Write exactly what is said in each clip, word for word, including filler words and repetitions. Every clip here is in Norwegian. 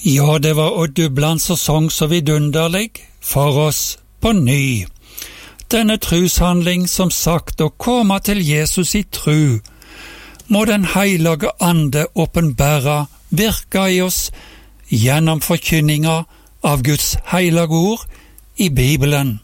Ja, det var Odd Dubland som sang så vidunderlig for oss på ny. Denne trushandling, som sagt, å komme til Jesus i tru, må den heilage ande åpenbære virke i oss gjennom forkynninga av Guds heilage ord i Bibelen.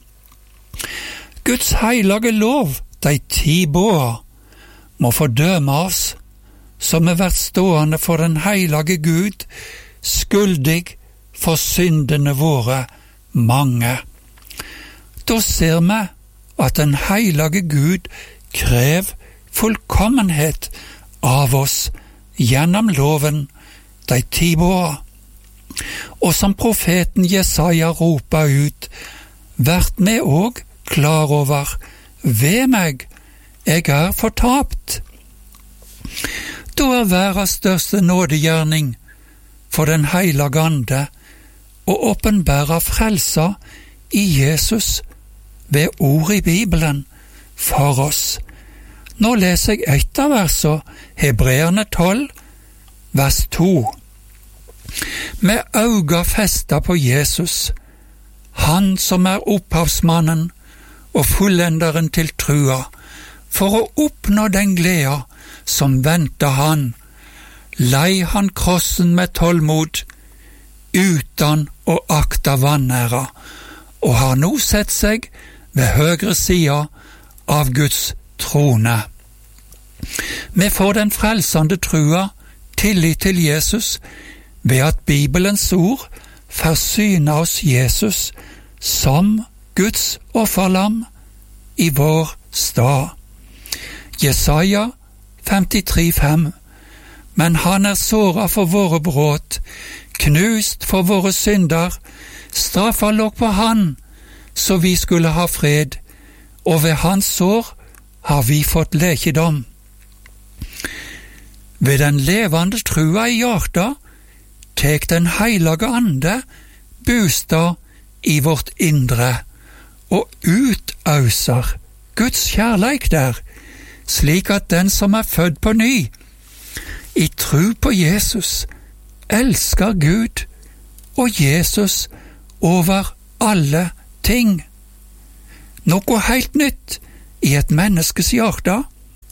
Guds heilage lov, de ti båda, må fordøme oss, som er vært stående for den heilage Gud, skuldig for syndene våre mange. Da ser vi at den heilage Gud krev fullkommenhet av oss gjennom loven, de ti båda. Og som profeten Jesaja ropa ut, «Vært med òg klar over, ved meg, jeg er fortapt». Da er verdens største nådegjerning for den heilage ande å åpenbære frelsa i Jesus ved ord i Bibelen for oss. Nå leser jeg et av versene, Hebreerne tolv, vers to. Med auga festa på Jesus, han som er opphavsmannen og fullenderen til trua, for å oppnå den gleda som venter han, lei han krossen med tålmod, utan å akta vanæra, og har nå sett seg ved høyre sida av Guds trone. Vi får den frelsende trua, tillit til Jesus, ved at Bibelens ord forsyner oss Jesus som Guds offerlam i vår stad. Jesaja femtitre fem. Men han er såra for våre bråt, knust for våre synder, straffa låg på han, så vi skulle ha fred, og ved hans sår har vi fått lekedom. Ved den levande trua i hjarta, tek den heilage ande bostad i vårt indre, og utauser Guds kjærleik der, slik at den som er født på ny, i tru på Jesus, elsker Gud og Jesus over alle ting. Noe helt nytt i et menneskes hjerte.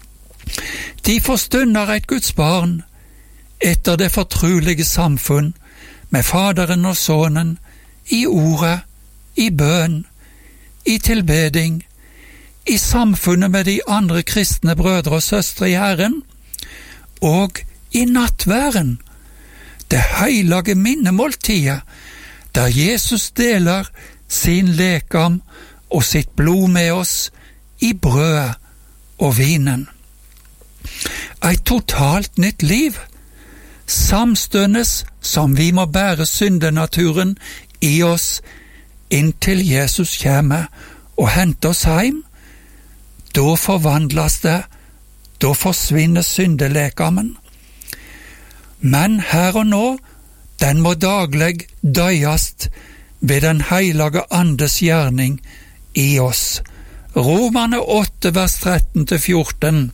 De forstunder et Guds barn etter det fortrulige samfunn med Faderen og Sønnen i ordet, i bønn, i tilbeding, i samfunnet med de andre kristne brødre og søstre i Herren, og i nattværen, det heilage minnemåltidet, der Jesus deler sin lekam og sitt blod med oss i brødet og vinen. Et totalt nytt liv, samstønnes som vi må bære syndenaturen i oss inntil Jesus kommer og henter oss heim. Da forvandles det, da forsvinner syndelekamen. Men her og nå, den må daglig døyast ved den heilage andes gjerning i oss. Romerne åtte, vers tretten til fjorten.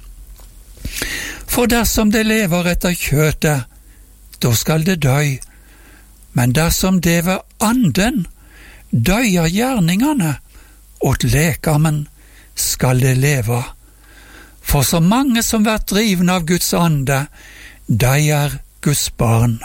For dersom det lever etter kjøtet, da skal det døy. Men dersom det ved anden døyer gjerningene, åt lekamen skal det leve. For så mange som vært drivne av Guds ande, de er Guds barn.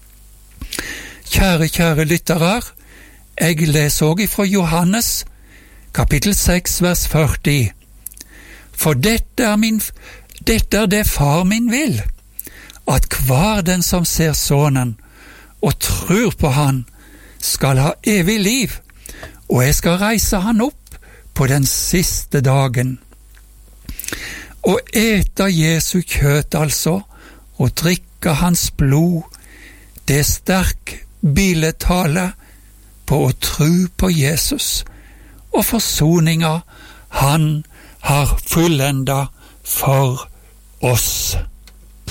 Kjære, kjære lytterer, jeg leser også fra Johannes, kapittel seks, vers førti. For dette er, min, dette er det far min vil, at hver den som ser Sønnen og tror på han, skal ha evig liv, og jeg skal reise han opp på den siste dagen. Å ete Jesu kjøtt altså, og drikke hans blod, det er sterk billedtale på å tro på Jesus, og forsoninga han har fullenda for oss.